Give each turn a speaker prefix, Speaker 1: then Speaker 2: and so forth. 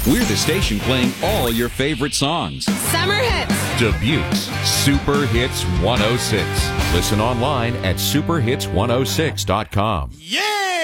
Speaker 1: We're the station playing all your favorite songs.
Speaker 2: Summer hits.
Speaker 1: Dubuque's Super Hits 106. Listen online at superhits106.com.
Speaker 3: Yeah!